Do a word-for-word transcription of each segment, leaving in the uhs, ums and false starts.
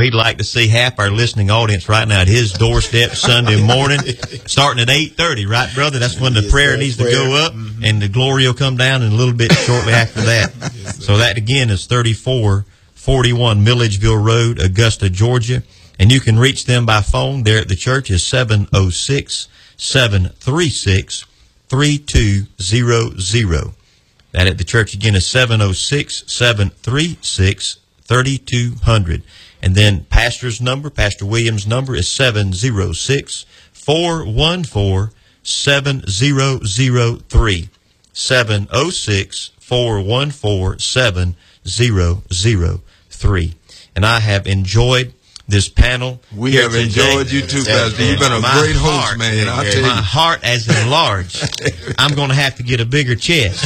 he'd like to see half our listening audience right now at his doorstep Sunday morning, starting at eight thirty, right, brother? That's when the yes, prayer needs prayer. to go up, mm-hmm. and the glory will come down in a little bit shortly after that. Yes, so that, again, is thirty-four forty-one Milledgeville Road, Augusta, Georgia. And you can reach them by phone there at the church is seven oh six, seven three six, three two zero zero. That at the church again is seven oh six, seven three six, three two zero zero. And then pastor's number, Pastor Williams' number is seven oh six, four one four, seven zero zero three. seven oh six, four one four, seven zero zero three. And I have enjoyed this panel. We have today. enjoyed you too, Pastor. You've been a my great host, heart, man. I'll tell you. My heart has enlarged. I'm going to have to get a bigger chest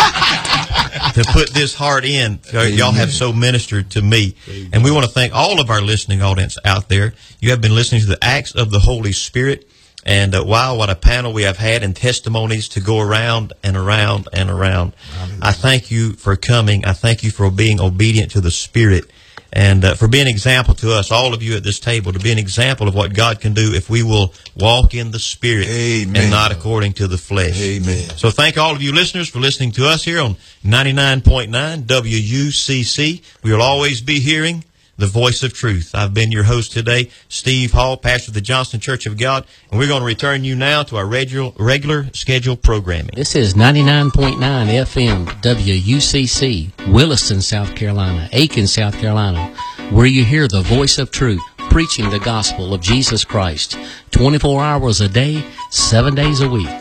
to put this heart in. Y'all have so ministered to me. And we want to thank all of our listening audience out there. You have been listening to the Acts of the Holy Spirit. And uh, wow, what a panel we have had, and testimonies to go around and around and around. I thank you for coming. I thank you for being obedient to the Spirit. And uh, for being an example to us, all of you at this table, to be an example of what God can do if we will walk in the Spirit Amen. and not according to the flesh. Amen. So thank all of you listeners for listening to us here on ninety-nine point nine W U C C. We will always be hearing the voice of truth. I've been your host today, Steve Hall, pastor of the Johnston Church of God, and we're going to return you now to our regular, regular scheduled programming. This is ninety-nine point nine F M W U C C, Williston, South Carolina, Aiken, South Carolina, where you hear the voice of truth, preaching the gospel of Jesus Christ, twenty-four hours a day, seven days a week.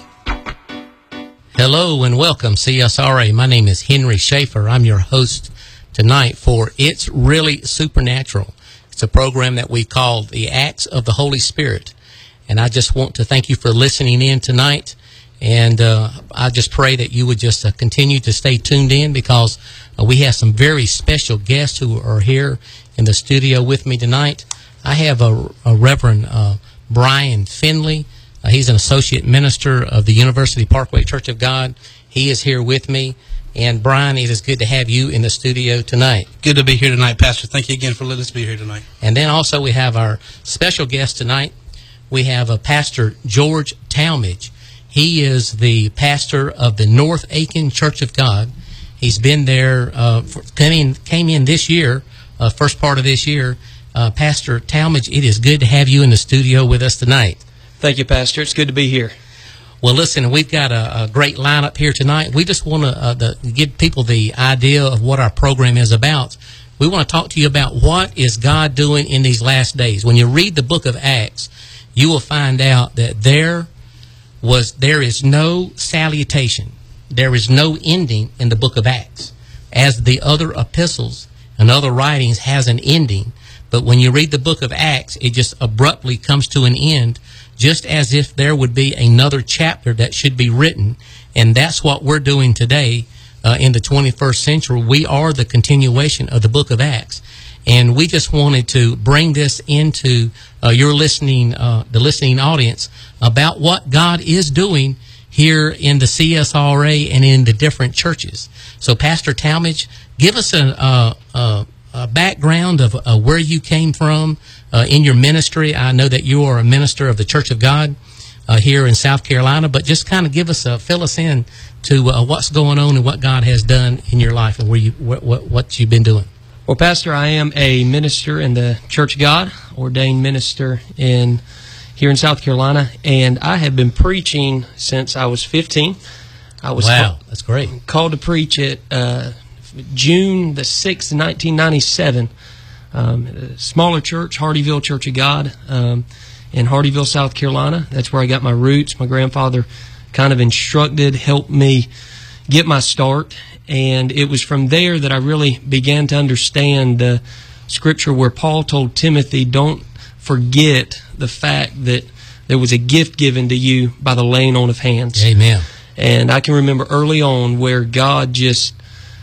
Hello and welcome, C S R A. My name is Henry Schaefer. I'm your host tonight for It's Really Supernatural. It's a program that we call the Acts of the Holy Spirit. And I just want to thank you for listening in tonight. And uh, I just pray that you would just uh, continue to stay tuned in, because uh, we have some very special guests who are here in the studio with me tonight. I have a, a Reverend uh, Brian Finley. Uh, he's an associate minister of the University Parkway Church of God. He is here with me. And Brian, it is good to have you in the studio tonight. Good to be here tonight, Pastor. Thank you again for letting us be here tonight. And then also we have our special guest tonight. We have a Pastor George Talmadge. He is the pastor of the North Aiken Church of God. He's been there, uh, for, came, in, came in this year, uh, first part of this year. Uh, Pastor Talmadge, it is good to have you in the studio with us tonight. Thank you, Pastor. It's good to be here. Well, listen, we've got a, a great lineup here tonight. We just want to uh, the, give people the idea of what our program is about. We want to talk to you about what is God doing in these last days. When you read the book of Acts, you will find out that there was there is no salutation. There is no ending in the book of Acts. As the other epistles and other writings has an ending, but when you read the book of Acts, it just abruptly comes to an end, just as if there would be another chapter that should be written. And that's what we're doing today uh, in the twenty-first century. We are the continuation of the book of Acts. And we just wanted to bring this into uh, your listening, uh, the listening audience, about what God is doing here in the C S R A and in the different churches. So, Pastor Talmadge, give us a, a, a, a background of uh, where you came from uh, in your ministry. I know that you are a minister of the Church of God uh, here in South Carolina, but just kind of give us a fill us in to uh, what's going on and what God has done in your life and where you what, what, what you've been doing. Well, Pastor, I am a minister in the Church of God, ordained minister in here in South Carolina, and I have been preaching since I was fifteen. I was wow, called, that's great. Called to preach at uh, June the sixth, nineteen ninety-seven. Um, a smaller church, Hardyville Church of God, um, in Hardyville, South Carolina. That's where I got my roots. My grandfather kind of instructed, helped me get my start. And it was from there that I really began to understand the scripture where Paul told Timothy, don't forget the fact that there was a gift given to you by the laying on of hands. Amen. And I can remember early on where God just,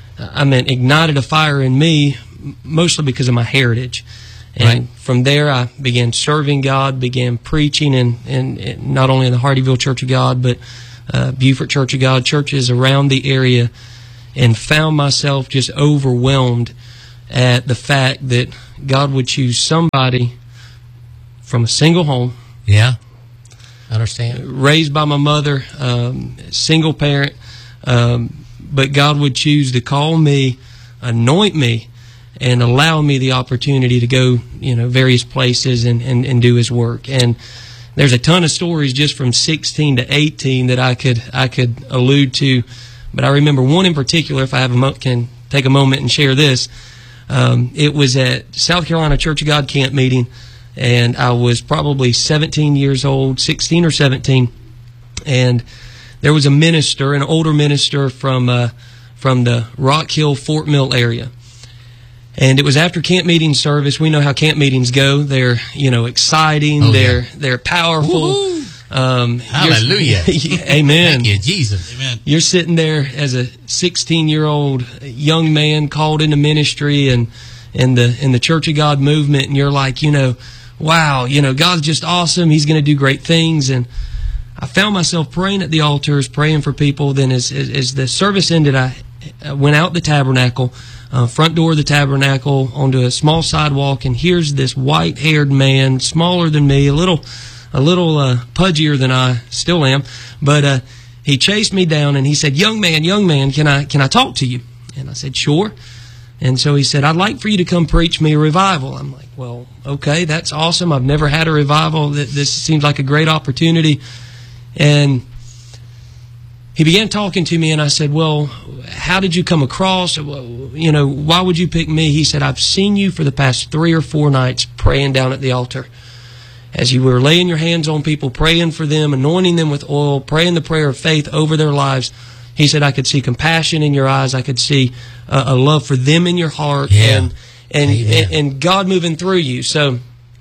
I mean, ignited a fire in me, mostly because of my heritage. And right. From there, I began serving God, began preaching, and, and, and not only in the Hardyville Church of God, but uh, Beaufort Church of God, churches around the area, and found myself just overwhelmed at the fact that God would choose somebody from a single home. Yeah, I understand. Raised by my mother, um, single parent, um, but God would choose to call me, anoint me, and allow me the opportunity to go, you know, various places and, and, and do His work. And there's a ton of stories just from sixteen to eighteen that I could I could allude to, but I remember one in particular. If I have a mo- can take a moment and share this, um, it was at South Carolina Church of God camp meeting, and I was probably seventeen years old, sixteen or seventeen, and there was a minister, an older minister from uh, from the Rock Hill Fort Mill area. And it was after camp meeting service. We know how camp meetings go. They're, you know, exciting. Oh, they're yeah. they're powerful. Um, Hallelujah. Amen. Thank you, Jesus. Amen. You're sitting there as a sixteen-year-old young man called into ministry and in the in the Church of God movement, and you're like, you know, wow, you know, God's just awesome. He's going to do great things. And I found myself praying at the altars, praying for people. Then as as, as the service ended, I, I went out the tabernacle. Uh, front door of the tabernacle onto a small sidewalk, and here's this white-haired man, smaller than me, a little, a little uh, pudgier than I still am. But uh, he chased me down, and he said, "Young man, young man, can I can I talk to you?" And I said, "Sure." And so he said, "I'd like for you to come preach me a revival." I'm like, "Well, okay, that's awesome. I've never had a revival. This seems like a great opportunity." And he began talking to me, and I said, "Well, how did you come across? You know, why would you pick me?" He said, "I've seen you for the past three or four nights praying down at the altar. As you were laying your hands on people, praying for them, anointing them with oil, praying the prayer of faith over their lives." He said, "I could see compassion in your eyes. I could see uh, a love for them in your heart, Yeah. and and, and and God moving through you." So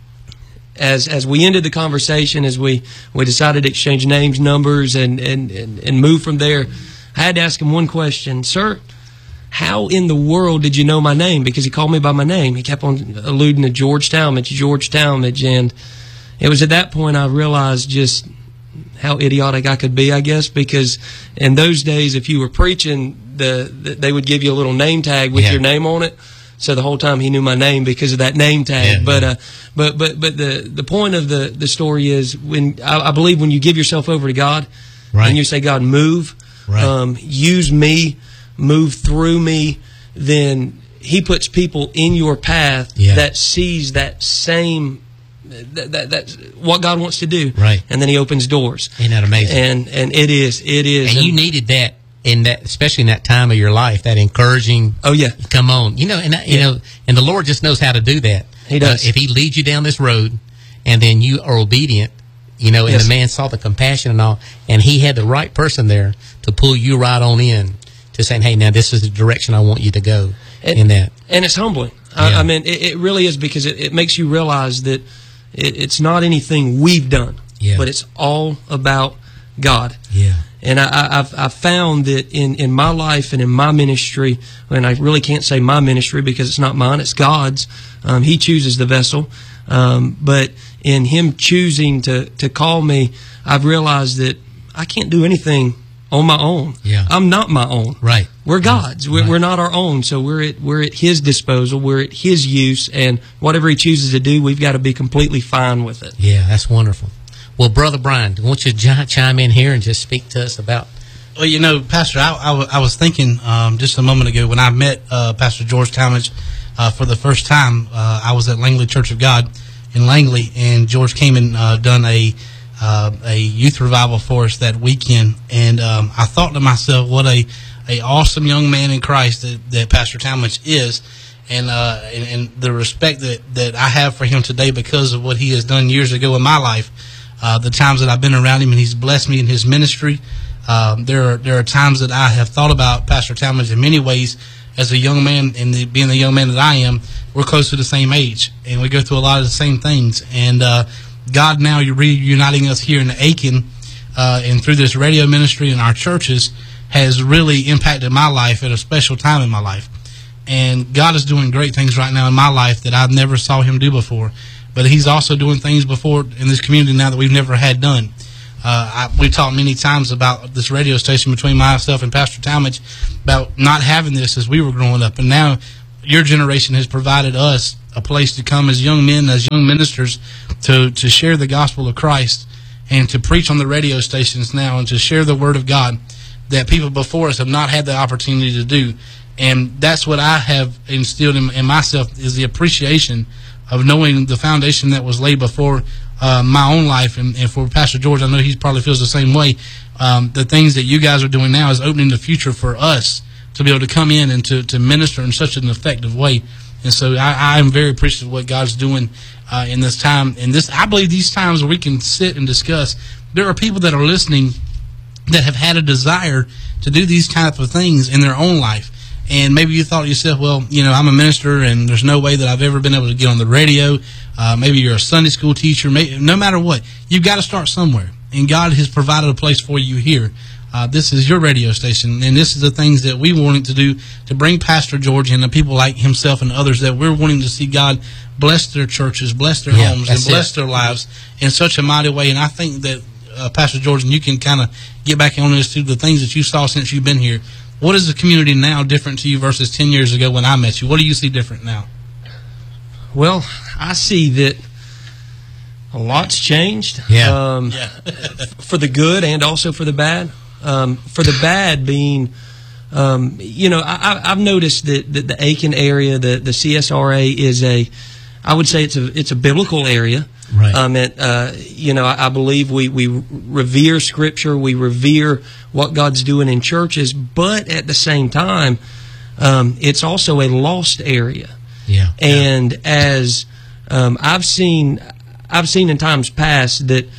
As as we ended the conversation, as we, we decided to exchange names, numbers, and, and, and, and move from there, I had to ask him one question. "Sir, how in the world did you know my name?" Because he called me by my name. He kept on alluding to George Talmadge, George Talmadge. And it was at that point I realized just how idiotic I could be, I guess, because in those days, if you were preaching, the, the they would give you a little name tag with Yeah. your name on it. So the whole time he knew my name because of that name tag. Yeah, but yeah. uh, but but but the the point of the, the story is when I, I believe when you give yourself over to God, Right. and you say, "God, move, Right. um, use me, move through me," then He puts people in your path Yeah. that sees that same that, that that's what God wants to do. Right. And then He opens doors. Isn't that amazing? And and it is it is. And you needed that in that, especially in that time of your life, that encouraging. Oh yeah. Come on, you know, and that, you Yeah. know, and the Lord just knows how to do that. He does. Uh, if He leads you down this road, and then you are obedient, you know, and Yes. the man saw the compassion and all, and he had the right person there to pull you right on in to saying, "Hey, now this is the direction I want you to go." And, in that, and it's humbling. Yeah. I, I mean, it, it really is, because it, it makes you realize that it, it's not anything we've done, Yeah. but it's all about God. yeah, And I, I, I've, I've found that in, in my life and in my ministry, and I really can't say my ministry because it's not mine, it's God's. Um, he chooses the vessel. Um, but in Him choosing to, to call me, I've realized that I can't do anything on my own. Yeah. I'm not my own. right. We're God's. We're, Right. we're not our own. So we're at we're at His disposal. We're at His use, and whatever He chooses to do, we've got to be completely fine with it. Yeah, that's wonderful. Well, Brother Brian, won't you j- chime in here and just speak to us about? Well, you know, Pastor, I, I, w- I was thinking um, just a moment ago when I met uh, Pastor George Talmadge uh, for the first time. Uh, I was at Langley Church of God in Langley, and George came and uh, done a uh, a youth revival for us that weekend. And um, I thought to myself, what a, a awesome young man in Christ that, that Pastor Talmadge is. And, uh, and and the respect that, that I have for him today because of what he has done years ago in my life. Uh, the times that I've been around him and he's blessed me in his ministry. Um, there are there are times that I have thought about Pastor Talmadge in many ways as a young man, and the, being the young man that I am, we're close to the same age, and we go through a lot of the same things. And uh, God now you're reuniting us here in Aiken, uh, and through this radio ministry and our churches has really impacted my life at a special time in my life. And God is doing great things right now in my life that I've never saw Him do before. But He's also doing things before in this community now that we've never had done. Uh, I, we've talked many times about this radio station between myself and Pastor Talmadge about not having this as we were growing up. And now your generation has provided us a place to come as young men, as young ministers, to, to share the gospel of Christ and to preach on the radio stations now and to share the word of God that people before us have not had the opportunity to do. And that's what I have instilled in, in myself, is the appreciation of knowing the foundation that was laid before uh, my own life. And, and for Pastor George, I know he probably feels the same way. Um, the things that you guys are doing now is opening the future for us to be able to come in and to, to minister in such an effective way. And so I, I am very appreciative of what God's doing uh, in this time. And this, I believe these times where we can sit and discuss, there are people that are listening that have had a desire to do these type of things in their own life. And maybe you thought to yourself, well, you know, I'm a minister and there's no way that I've ever been able to get on the radio. Uh, maybe you're a Sunday school teacher. Maybe, no matter what, you've got to start somewhere. And God has provided a place for you here. Uh, this is your radio station, and this is the things that we wanted to do to bring Pastor George and the people like himself and others that we're wanting to see God bless their churches, bless their yeah, homes, and bless it. their lives in such a mighty way. And I think that, uh, Pastor George, and you can kind of get back on this to the things that you saw since you've been here. What is the community now different to you versus ten years ago when I met you? What do you see different now? Well, I see that a lot's changed. Yeah. Um, Yeah. for the good and also for the bad. Um, for the bad being, um, you know, I, I've noticed that, that the Aiken area, the, the C S R A is a, I would say it's a it's a biblical area. Right. Um, it, uh, you know, I, I believe we, we revere Scripture, we revere what God's doing in churches, but at the same time, um, it's also a lost area. Yeah. And as um, I've seen, I've seen in times past that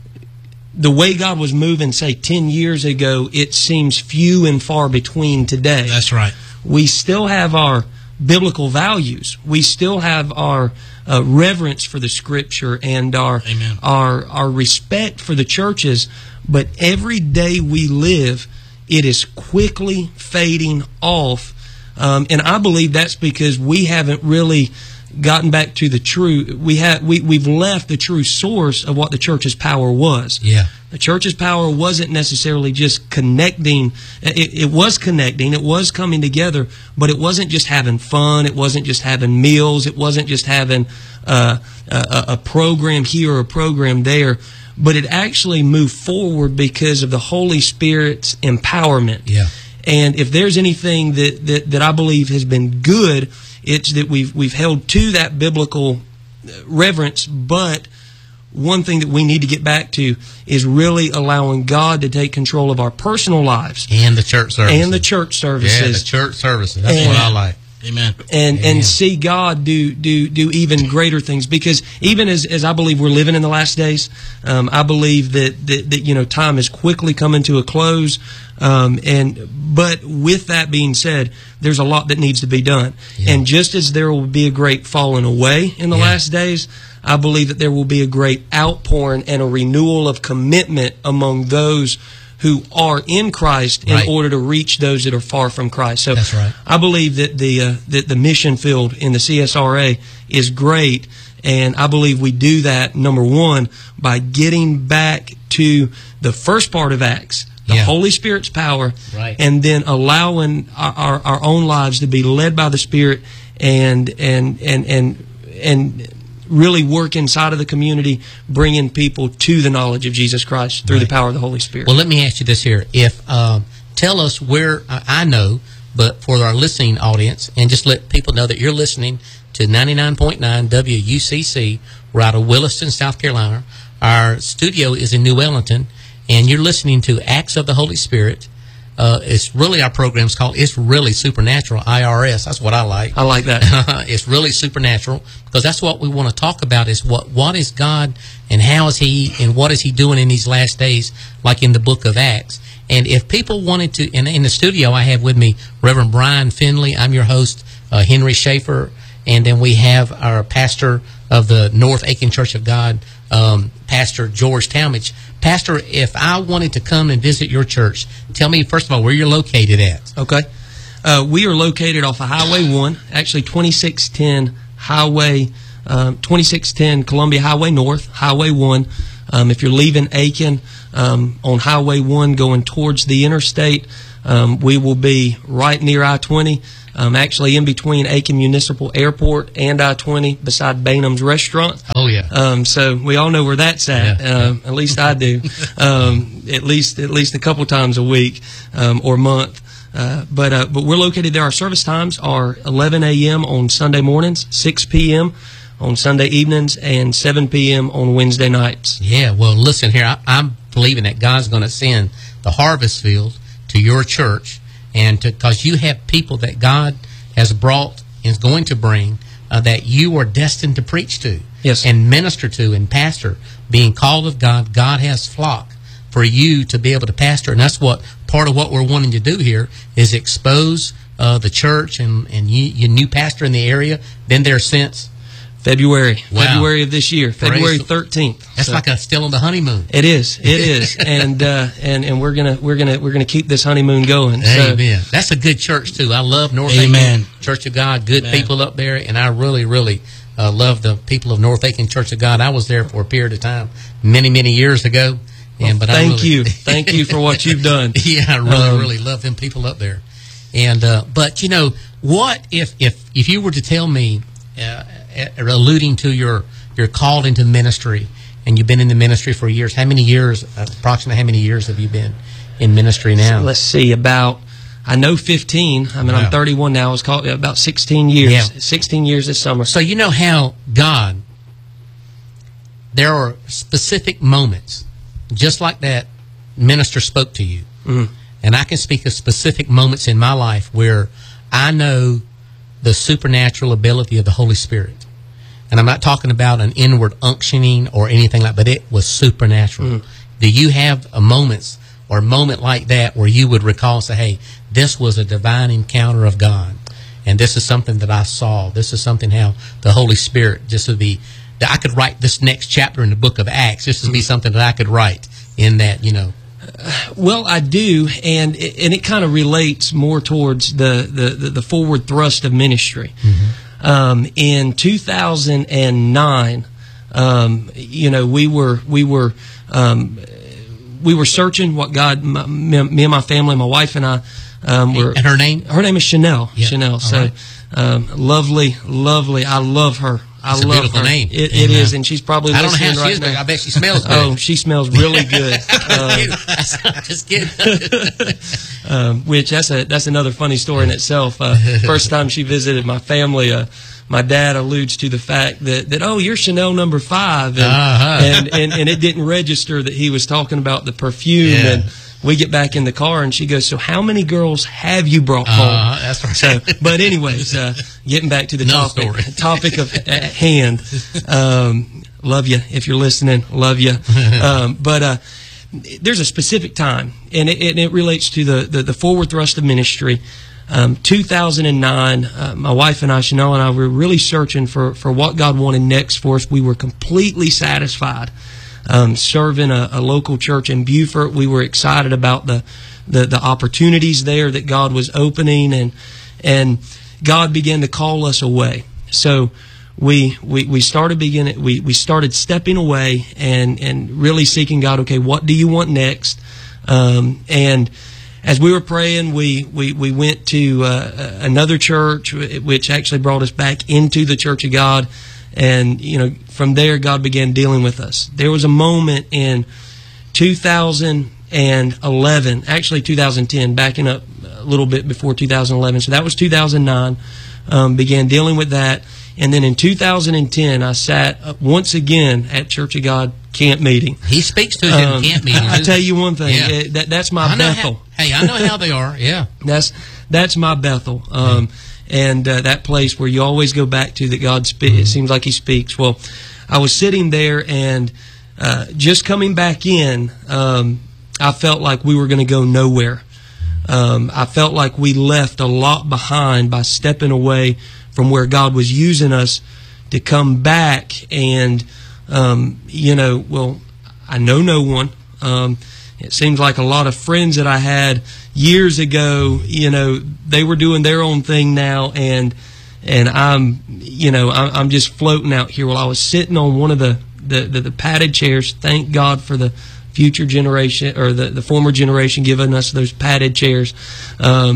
the way God was moving, say, ten years ago, it seems few and far between today. That's right. We still have our biblical values. We still have our uh, reverence for the Scripture and our, Amen. our our respect for the churches. But every day we live, it is quickly fading off. Um, and I believe that's because we haven't really gotten back to the true, we have we, we've left the true source of what the church's power was. Yeah. The church's power wasn't necessarily just connecting. It, it was connecting. It was coming together, but it wasn't just having fun. It wasn't just having meals. It wasn't just having uh, a, a program here or a program there. But it actually moved forward because of the Holy Spirit's empowerment. Yeah. And if there's anything that, that, that I believe has been good, it's that we've we've held to that biblical reverence, but one thing that we need to get back to is really allowing God to take control of our personal lives And the church services. and the church services. Yeah, the church services. That's And- what I like. Amen. and Amen. and see God do do do even greater things, because even as, as I believe we're living in the last days, um, I believe that, that that you know time is quickly coming to a close, um, and but with that being said, there's a lot that needs to be done, Yeah. and just as there will be a great falling away in the Yeah. last days, I believe that there will be a great outpouring and a renewal of commitment among those who are in Christ in Right. order to reach those that are far from Christ. So That's right. I believe that the uh, that the mission field in the C S R A is great, and I believe we do that, number one, by getting back to the first part of Acts, the Yeah. Holy Spirit's power, Right. and then allowing our, our, our own lives to be led by the Spirit, and and and and and really work inside of the community, bringing people to the knowledge of Jesus Christ through Right. the power of the Holy Spirit. Well, let me ask you this here. If um, tell us where, I I know, but for our listening audience, and just let people know that you're listening to ninety-nine point nine W U C C. We're out of Williston, South Carolina. Our studio is in New Wellington, and you're listening to Acts of the Holy Spirit. Uh, it's really, our program's called It's Really Supernatural, I R S. That's what I like. I like that. It's really supernatural, because that's what we want to talk about, is what what is God and how is He and what is He doing in these last days, like in the book of Acts. And if people wanted to, and in the studio I have with me Reverend Brian Finley. I'm your host, uh, Henry Schaefer, and then we have our pastor of the North Aiken Church of God, um, Pastor George Talmadge. Pastor, if I wanted to come and visit your church, tell me, first of all, where you're located at. Okay. Uh, we are located off of Highway one, actually twenty-six ten Highway, um, twenty-six ten Columbia Highway North, Highway one. Um, if you're leaving Aiken um, on Highway one going towards the interstate, um, we will be right near I twenty. Um, actually, in between Aiken Municipal Airport and I twenty, beside Bainham's Restaurant. Oh yeah. Um, so we all know where that's at. Yeah, um, yeah. At least I do. Um, at least at least a couple times a week um, or month. Uh, but uh, but we're located there. Our service times are eleven a.m. on Sunday mornings, six p.m. on Sunday evenings, and seven p.m. on Wednesday nights. Yeah. Well, listen here. I, I'm believing that God's going to send the harvest field to your church, and because you have people that God has brought and is going to bring uh, that you are destined to preach to, yes, and minister to and pastor. Being called of God, God has flock for you to be able to pastor, and that's what part of what we're wanting to do here is expose uh, the church and and you, you new pastor in the area. Been there since February, wow. February of this year, February thirteenth. That's so, like a still on the honeymoon. It is, it is, and uh, and and we're gonna we're gonna we're gonna keep this honeymoon going. Amen. So, that's a good church too. I love North Amen. Aiken Church of God. Good Amen. people up there, and I really really uh, love the people of North Aiken Church of God. I was there for a period of time, many many years ago. And well, but thank I really, you, thank you for what you've done. Yeah, I really um, really love them people up there. And uh, but you know what? If if if you were to tell me. Uh, alluding to your your call into ministry, and you've been in the ministry for years. How many years, uh, approximately how many years have you been in ministry now? Let's see, about, I know fifteen. I mean, Wow. I'm thirty-one now. It's called about sixteen years. Yeah. sixteen years this summer. So you know how God, there are specific moments, just like that minister spoke to you. Mm. And I can speak of specific moments in my life where I know the supernatural ability of the Holy Spirit. And I'm not talking about an inward unctioning or anything like that, but it was supernatural. Mm. Do you have a moments or a moment like that where you would recall and say, hey, this was a divine encounter of God, and this is something that I saw. This is something how the Holy Spirit, just to be, that I could write this next chapter in the book of Acts, just to be something that I could write in that, you know. Well, I do, and it, and it kind of relates more towards the, the, the, the forward thrust of ministry. Mm-hmm. Um, in two thousand nine, um, you know, we were we were um, we were searching what God, my, me, me and my family, my wife and I, um, were. And her name? Her name is Chanel. Yeah. Chanel. All so right. um, lovely, lovely. I love her. I It's a love beautiful her. name. It, it Yeah. is, and she's probably I don't know listening how she right is, but now. I bet she smells good. Oh, she smells really good. Uh, I'm just kidding. um, which that's a that's another funny story in itself. Uh, first time she visited my family, uh, my dad alludes to the fact that, that oh, you're Chanel number five, and, Uh-huh. and, and and it didn't register that he was talking about the perfume. Yeah. And we get back in the car, and she goes, "So how many girls have you brought Uh, home?" that's right. So, but anyways, uh, getting back to the Another topic story. topic of at hand. Um, love you if you're listening. Love you. Um, but uh, there's a specific time, and it, and it relates to the, the, the forward thrust of ministry. Um, two thousand nine, uh, my wife and I, Chanel and I, were really searching for, for what God wanted next for us. We were completely satisfied um, serving a, a local church in Beaufort. We were excited about the, the, the opportunities there that God was opening, and and God began to call us away. So we we, we started beginning we, we started stepping away and, and really seeking God. Okay, what do you want next? Um, and as we were praying, we, we, we went to uh, another church, which actually brought us back into the Church of God. And, you know, from there, God began dealing with us. There was a moment in two thousand eleven, actually two thousand ten, backing up a little bit before two thousand eleven. So that was two thousand nine, um, began dealing with that. And then in two thousand ten, I sat once again at Church of God camp meeting. He speaks to us in Um, camp meetings. I tell you one thing, Yeah. eh, that, that's my I know Bethel. how, hey, I know how they are. Yeah. That's that's my Bethel, um, and uh, that place where you always go back to that God speaks. It seems like He speaks. Well, I was sitting there, and uh, just coming back in, um, I felt like we were going to go nowhere. Um, I felt like we left a lot behind by stepping away from where God was using us to come back. And um, you know, well, I know no one. Um, It seems like a lot of friends that I had years ago, you know, they were doing their own thing now, and and I'm, you know, I'm just floating out here. Well, I was sitting on one of the, the, the, the padded chairs. Thank God for the future generation, or the, the former generation giving us those padded chairs. Um,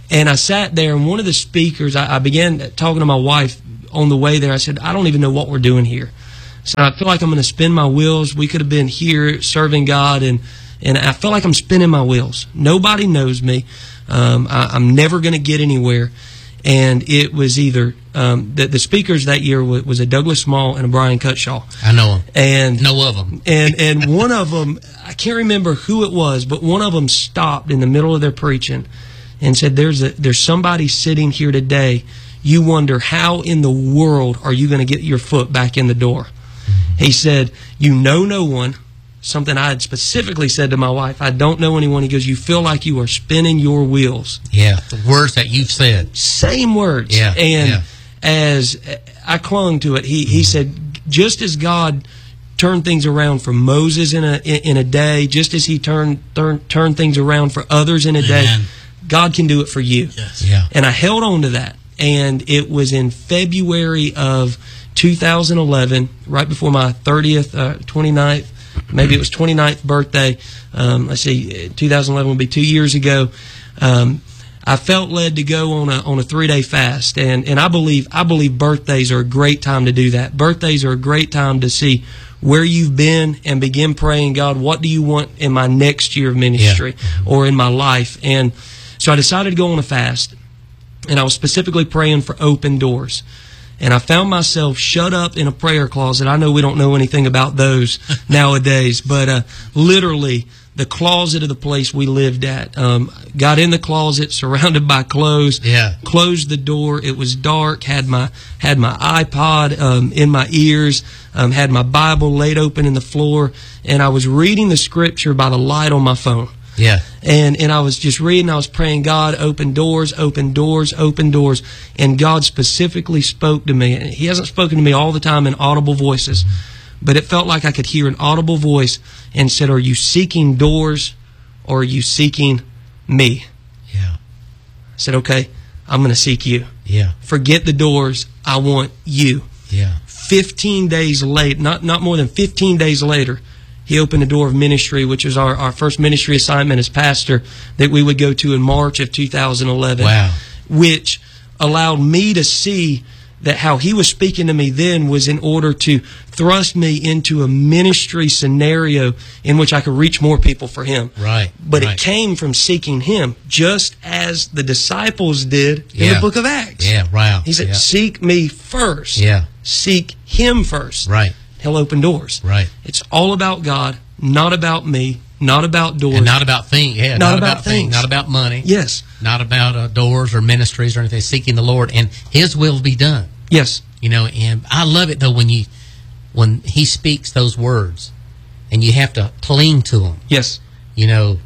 And I sat there, and one of the speakers, I, I began talking to my wife on the way there. I said, I don't even know what we're doing here. So I feel like I'm going to spin my wheels. We could have been here serving God, and, and I feel like I'm spinning my wheels. Nobody knows me. Um, I, I'm never going to get anywhere. And it was either um, the, the speakers that year was, was a Douglas Small and a Brian Cutshaw. I know them. And know of them. and and one of them, I can't remember who it was, but one of them stopped in the middle of their preaching and said, "There's a there's somebody sitting here today. You wonder how in the world are you going to get your foot back in the door?" Mm-hmm. He said, "You know no one." Something I had specifically said to my wife, I don't know anyone. He goes, you feel like you are spinning your wheels. Yeah, the words that you've said. Same words. Yeah, and yeah. as I clung to it, he, he said, just as God turned things around for Moses in a in a day, just as he turned turned, turned things around for others in a day, Amen. God can do it for you. Yes. Yeah. And I held on to that. And it was in February of two thousand eleven, right before my thirtieth, uh, twenty-ninth, maybe it was twenty-ninth birthday. Um, let's see, two thousand eleven would be two years ago. Um, I felt led to go on a on a three day fast, and, and I believe I believe birthdays are a great time to do that. Birthdays are a great time to see where you've been and begin praying, God, what do you want in my next year of ministry Yeah. or in my life? And so I decided to go on a fast, and I was specifically praying for open doors. And I found myself shut up in a prayer closet. I know we don't know anything about those nowadays, but uh, literally the closet of the place we lived at. Um, got in the closet, surrounded by clothes. Yeah. Closed the door. It was dark. Had my had my iPod um, in my ears. Um, had my Bible laid open in the floor, and I was reading the scripture by the light on my phone. Yeah. And and I was just reading, I was praying, God, open doors, open doors, open doors. And God specifically spoke to me. And He hasn't spoken to me all the time in audible voices, but it felt like I could hear an audible voice and said, are you seeking doors or are you seeking me? Yeah. I said, okay, I'm going to seek you. Yeah. Forget the doors. I want you. Yeah. fifteen days late, not, not more than fifteen days later, He opened the door of ministry, which was our, our first ministry assignment as pastor that we would go to in March of two thousand eleven. Wow. Which allowed me to see that how He was speaking to me then was in order to thrust me into a ministry scenario in which I could reach more people for Him. Right. But right. it came from seeking Him, just as the disciples did in Yeah. the book of Acts. Yeah, wow. He said, Yeah. seek me first. Yeah. Seek Him first. Right. He'll open doors. Right. It's all about God, not about me, not about doors. And not about things. Yeah, Not not, about about things. things. Not about money. Yes. Not about uh, doors or ministries or anything. Seeking the Lord and His will be done. Yes. You know, and I love it though when you when He speaks those words, and you have to cling to them. Yes. You know,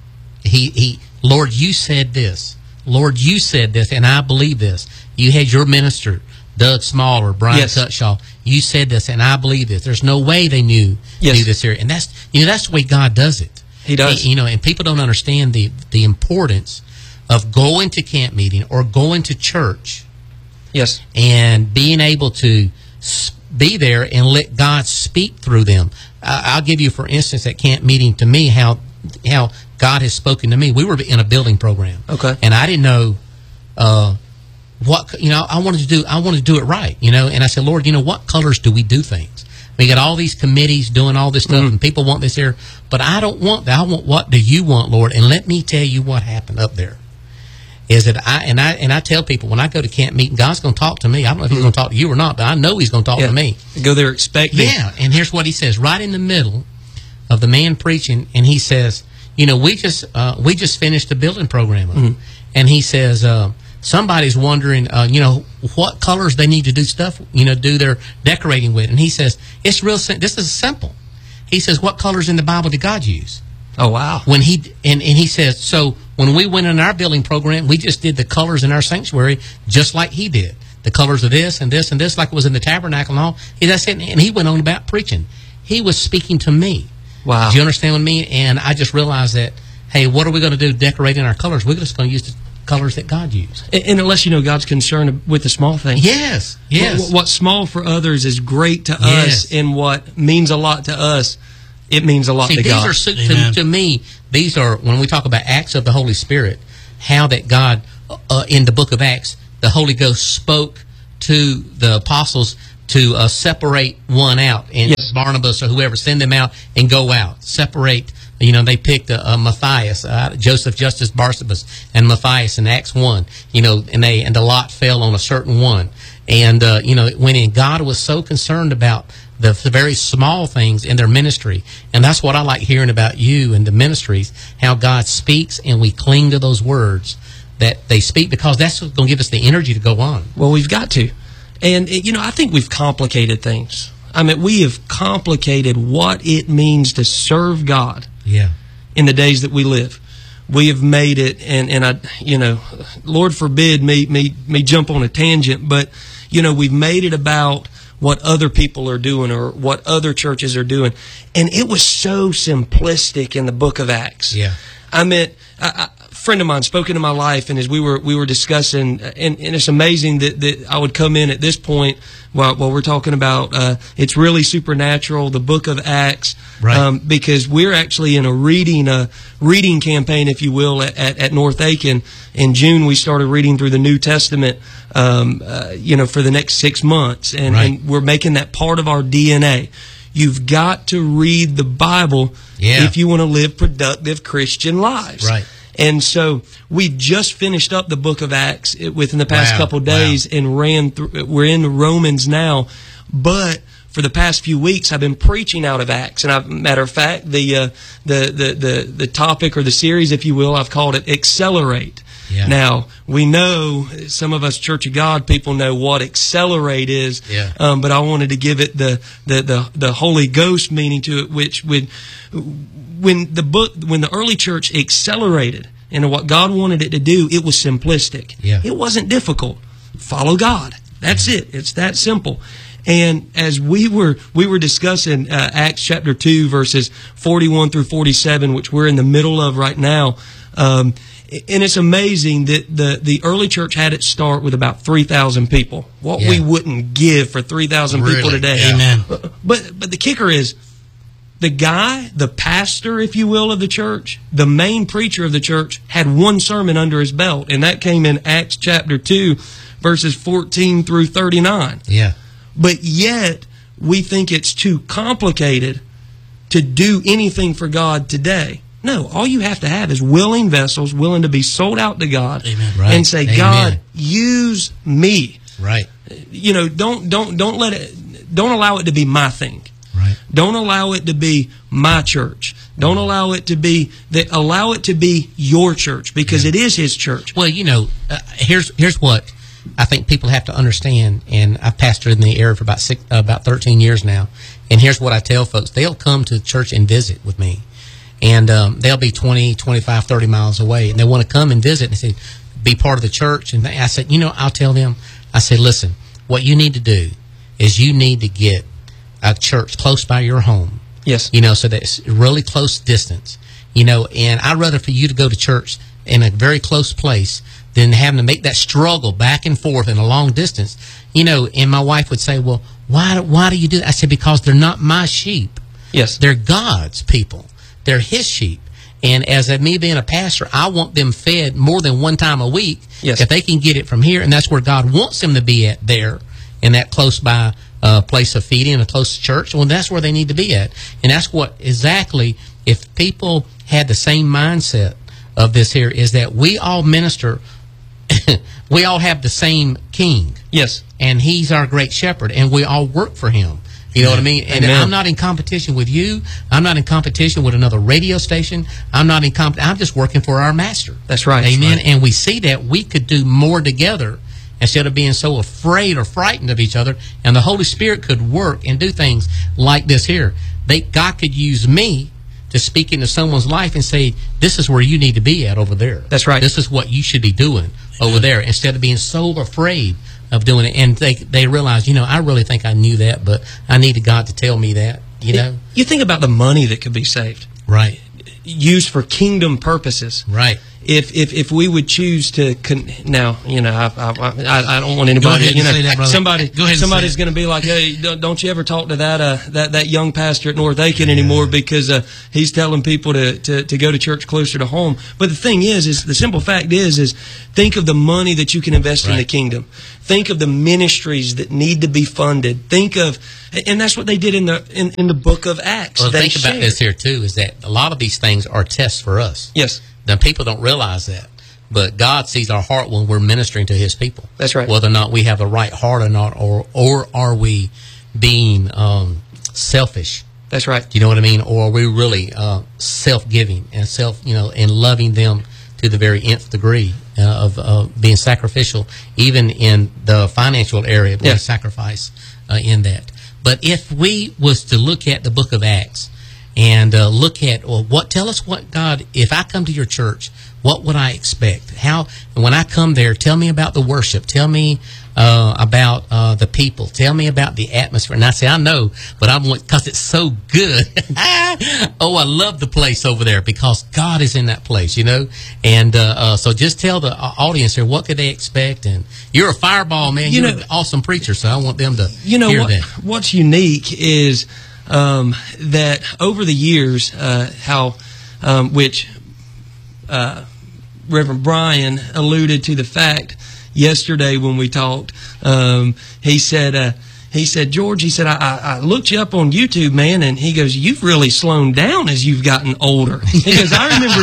He He Lord, you said this. Lord, you said this, and I believe this. You had your minister, Doug Small or Brian Yes. Cutshaw. You said this, and I believe this. There's no way they knew Yes. knew this here, and that's you know that's the way God does it. He does. You know, and people don't understand the the importance of going to camp meeting or going to church Yes. and being able to s- be there and let God speak through them. I- I'll give you, for instance, at camp meeting to me how how God has spoken to me. We were in a building program, Okay. and I didn't know uh, what you know. I wanted to do. I wanted to do it right, you know. And I said, Lord, you know, what colors do we do things? We got all these committees doing all this stuff, Mm-hmm. and people want this here, but I don't want that. I want what do you want, Lord? And let me tell you what happened up there. Is that I and I and I tell people when I go to camp meeting, God's going to talk to me. I don't know if He's going to talk to you or not, but I know He's going to talk Yeah. to me. Go there expecting. Yeah, and here's what He says right in the middle of the man preaching, and He says, "You know, we just uh, we just finished the building program," Mm-hmm. and He says, uh, "Somebody's wondering, uh, you know, what colors they need to do stuff, you know, do their decorating with," and He says, "It's real. Sim- this is simple." He says, "What colors in the Bible did God use?" Oh, wow. When he and, and he says, so when we went in our building program, we just did the colors in our sanctuary just like he did. The colors of this and this and this, like it was in the tabernacle and all. He, that's it, and he went on about preaching. He was speaking to me. Wow. Do you understand what I mean? And I just realized that, hey, what are we going to do decorating our colors? We're just going to use the colors that God used. And, and unless you know God's concerned with the small things. Yes, yes. What, what's small for others is great to Yes. us, and what means a lot to us, it means a lot See, to these God. are su- Amen. to, to me. These are when we talk about acts of the Holy Spirit. How that God uh, in the book of Acts, the Holy Ghost spoke to the apostles to uh, separate one out, and yes. Barnabas or whoever, send them out and go out. Separate, you know, they picked uh, uh, Matthias, uh, Joseph, Justus, Barsabbas, and Matthias in Acts one, you know, and they and the lot fell on a certain one. And, uh, you know, it went in. God was so concerned about the, the very small things in their ministry. And that's what I like hearing about you and the ministries, how God speaks and we cling to those words that they speak, because that's what's going to give us the energy to go on. Well, we've got to. And, you know, I think we've complicated things. I mean, we have complicated what it means to serve God yeah. in the days that we live. We have made it, and, and I, you know, Lord forbid me, me, me jump on a tangent, but, you know, we've made it about what other people are doing or what other churches are doing. And it was so simplistic in the book of Acts. Yeah. I mean, I, I, a friend of mine spoke into my life, and as we were we were discussing, and, and it's amazing that, that I would come in at this point while, while we're talking about uh, it's really supernatural, the book of Acts, right. um, because we're actually in a reading a reading campaign, if you will, at, at, at North Aiken. In June, we started reading through the New Testament, um, uh, you know, for the next six months, and, right. and we're making that part of our D N A. You've got to read the Bible yeah. if you want to live productive Christian lives. Right. And so we just finished up the book of Acts within the past wow. couple of days wow. and ran through. We're in Romans now, but for the past few weeks I've been preaching out of Acts. And I've, matter of fact, the uh, the, the the the topic or the series, if you will, I've called it Accelerate. Yeah. Now, we know, some of us Church of God people know what accelerate is, yeah. um, but I wanted to give it the, the, the, the Holy Ghost meaning to it, which would, when the book, when the early church accelerated into what God wanted it to do, it was simplistic. Yeah. It wasn't difficult. Follow God. That's it. It's that simple. And as we were we were discussing uh, Acts chapter two, verses forty-one through forty-seven, which we're in the middle of right now, um, and it's amazing that the, the early church had it start with about three thousand people. What yeah. we wouldn't give for three thousand really? people today. Yeah. Amen. But, but the kicker is, the guy, the pastor, if you will, of the church, the main preacher of the church, had one sermon under his belt, and that came in Acts chapter two, verses fourteen through thirty-nine. Yeah. But yet, we think it's too complicated to do anything for God today. No, all you have to have is willing vessels, willing to be sold out to God, Amen. Right. and say, Amen. God, use me. Right. You know, don't don't don't let it, don't allow it to be my thing. Right. Don't allow it to be my church. Don't allow it to be that. Allow it to be your church, because yeah. it is His church. Well, you know, uh, here's here's what I think people have to understand, and I've pastored in the area for about six, uh, about thirteen years now, and here's what I tell folks: they'll come to church and visit with me, and um, they'll be twenty, twenty-five, thirty miles away, and they want to come and visit and say, be part of the church. And I said, you know, I'll tell them, I say, listen, what you need to do is you need to get a church close by your home. Yes. You know, so that it's really close distance. You know, and I'd rather for you to go to church in a very close place than having to make that struggle back and forth in a long distance. You know, and my wife would say, well, why, why do you do that? I said, because they're not my sheep. Yes. They're God's people. They're His sheep. And as a, me being a pastor, I want them fed more than one time a week. Yes. If they can get it from here, and that's where God wants them to be at there, in that close by uh, place of feeding, a close church, well, that's where they need to be at. And that's what exactly, if people had the same mindset of this here, is that we all minister, we all have the same king. Yes. And He's our great shepherd, and we all work for Him. You know what I mean? And Amen. I'm not in competition with you. I'm not in competition with another radio station. I'm not in comp- I'm just working for our master. That's right. Amen. That's right. And we see that we could do more together instead of being so afraid or frightened of each other. And the Holy Spirit could work and do things like this here. They, God could use me to speak into someone's life and say, this is where you need to be at over there. That's right. This is what you should be doing over there, instead of being so afraid of doing it. And they they realize, you know, I really think I knew that, but I needed God to tell me that, you know. You think about the money that could be saved. Right. Used for kingdom purposes. Right. if if if we would choose to con- now, you know, I I, I don't want anybody, you know, that, somebody Go ahead somebody's going to be like, hey, don't, don't you ever talk to that uh, that that young pastor at North Aiken anymore because uh, he's telling people to, to to go to church closer to home. But the thing is, is the simple fact is, is think of the money that you can invest right. in the kingdom. Think of the ministries that need to be funded. Think of, and that's what they did in the in, in the book of Acts. Well, they think shared. about this here too: is that a lot of these things are tests for us. Yes. Now, people don't realize that, but God sees our heart when we're ministering to His people. That's right. Whether or not we have the right heart or not, or or are we being um, selfish? That's right. Do you know what I mean? Or are we really uh, self-giving and self, you know, and loving them to the very nth degree uh, of uh, being sacrificial, even in the financial area, being yeah. sacrifice uh, in that. But if we was to look at the book of Acts and uh, look at, well, what, tell us what God, if I come to your church, what would I expect? How, when I come there, tell me about the worship. Tell me uh, about uh, the people. Tell me about the atmosphere. And I say, I know, but I want, because it's so good. Oh, I love the place over there because God is in that place, you know? And uh, uh, so just tell the audience here, what could they expect? And you're a fireball, man. You you're know, an awesome preacher, so I want them to you know hear what, that. What's unique is um, that over the years, uh, how, um, which... Uh, Reverend Brian alluded to the fact yesterday when we talked. Um, he said, uh, he said, George, he said, I, I, I looked you up on YouTube, man, and he goes, you've really slowed down as you've gotten older. He goes, I remember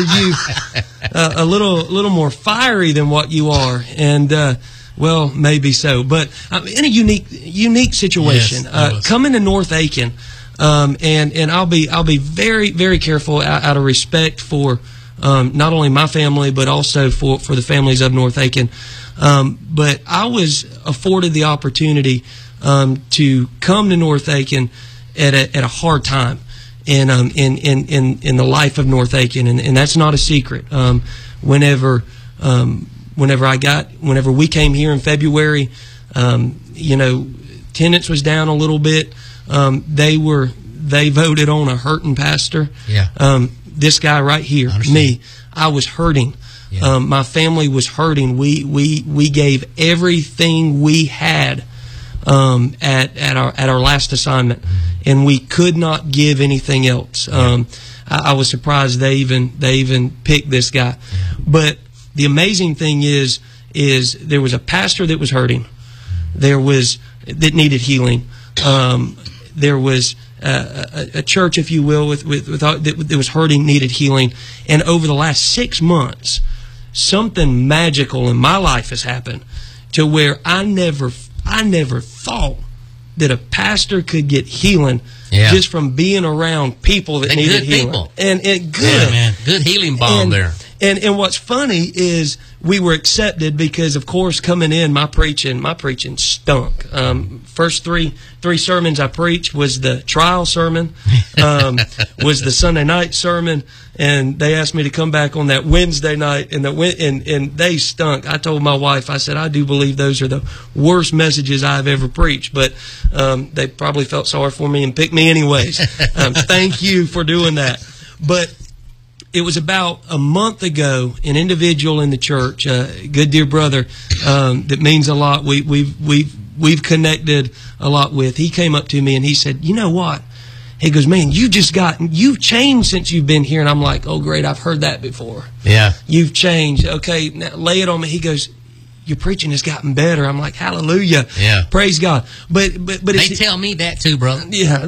you uh, a little, little more fiery than what you are, and uh, well, maybe so, but uh, in a unique, unique situation, yes, uh, coming to North Aiken, um, and and I'll be, I'll be very, very careful out, out of respect for. Um, not only my family, but also for, for the families of North Aiken. Um, but I was afforded the opportunity um, to come to North Aiken at a, at a hard time in, um, in, in, in, in the life of North Aiken, and, and that's not a secret. Um, whenever um, whenever I got, whenever we came here in February, um, you know, attendance was down a little bit. Um, they were they voted on a hurting pastor. Yeah. Um, This guy right here, I me, I was hurting. Yeah. Um, my family was hurting. We we we gave everything we had um, at at our at our last assignment, mm-hmm. and we could not give anything else. Yeah. Um, I, I was surprised they even they even picked this guy. Yeah. But the amazing thing is is there was a pastor that was hurting. There was that needed healing. Um, there was. Uh, a, a church, if you will, with, with, with that, that was hurting, needed healing. And over the last six months, something magical in my life has happened to where I never, I never thought that a pastor could get healing yeah. just from being around people that and needed good healing. People. And, and good, yeah, man, good healing balm and, there. And and what's funny is we were accepted because, of course, coming in, my preaching, my preaching stunk. Um, first three three sermons I preached was the trial sermon, um, was the Sunday night sermon, and they asked me to come back on that Wednesday night, and the and and they stunk. I told my wife, I said, I do believe those are the worst messages I've ever preached, but um, they probably felt sorry for me and picked me anyways. Um, thank you for doing that. But it was about a month ago, an individual in the church, a good dear brother um, that means a lot. We, we've we've we've connected a lot with. He came up to me and he said, "You know what?" He goes, "Man, you just got you've changed since you've been here." And I'm like, "Oh, great! I've heard that before." Yeah, you've changed. Okay, now lay it on me. He goes, "Your preaching has gotten better." I'm like, "Hallelujah!" Yeah, praise God. But but but they tell me that too, brother. Yeah.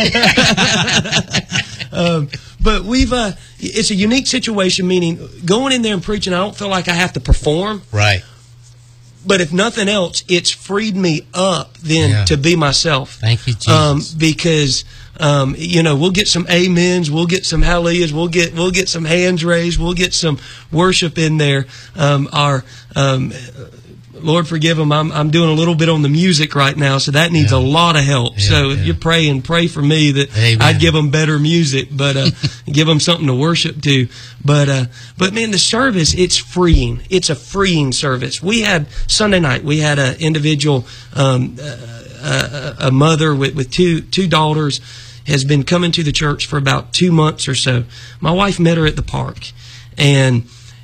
um, but we've uh, it's a unique situation. Meaning, going in there and preaching, I don't feel like I have to perform. Right. But if nothing else, it's freed me up then yeah. to be myself. Thank you, Jesus. Um, because um, you know, we'll get some amens, we'll get some hallelujahs, we'll get we'll get some hands raised, we'll get some worship in there. Um, our um, Lord forgive them. I'm I'm doing a little bit on the music right now, so that needs yeah. a lot of help. Yeah, so if yeah. you're praying, pray for me that Amen. I'd give them better music, but uh, give them something to worship to. But uh, but man, the service, it's freeing. It's a freeing service. We had Sunday night. We had an individual, um, uh, a, a mother with, with two two daughters, has been coming to the church for about two months or so. My wife met her at the park, and